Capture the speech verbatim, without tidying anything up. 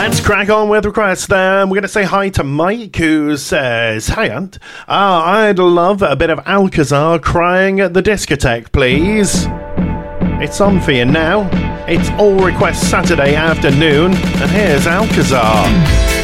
Let's crack on with requests then. We're going to say hi to Mike, who says, Hi, Aunt. Uh, I'd love a bit of Alcazar crying at the discotheque, please. It's on for you now. It's All Request Saturday afternoon, and here's Alcazar.